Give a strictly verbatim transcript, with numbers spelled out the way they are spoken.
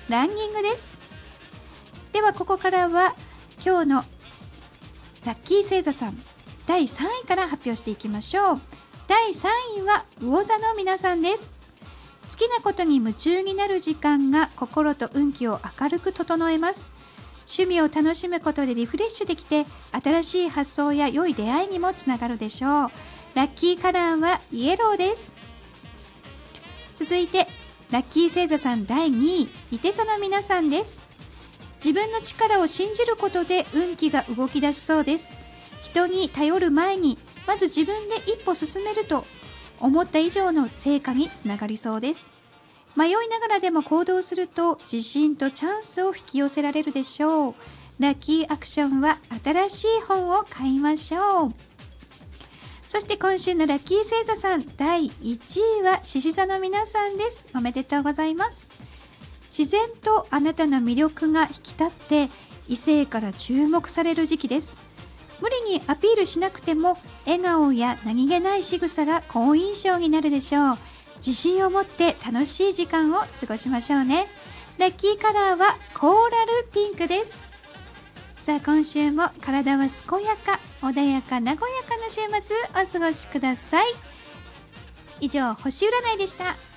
ランニングです。ではここからは今日のラッキー星座さんだいさんいから発表していきましょう。だいさんいは魚座の皆さんです。好きなことに夢中になる時間が心と運気を明るく整えます。趣味を楽しむことでリフレッシュできて、新しい発想や良い出会いにもつながるでしょう。ラッキーカラーはイエローです。続いてラッキー星座さんだいにい、いて座の皆さんです。自分の力を信じることで運気が動き出しそうです。人に頼る前にまず自分で一歩進めると思った以上の成果につながりそうです。迷いながらでも行動すると自信とチャンスを引き寄せられるでしょう。ラッキーアクションは新しい本を買いましょう。そして今週のラッキー星座さんだいいちいは獅子座の皆さんです。おめでとうございます。自然とあなたの魅力が引き立って異性から注目される時期です。無理にアピールしなくても笑顔や何気ない仕草が好印象になるでしょう。自信を持って楽しい時間を過ごしましょうね。ラッキーカラーはコーラルピンクです。さあ今週も体は健やか穏やか和やかな週末お過ごしください。以上星占いでした。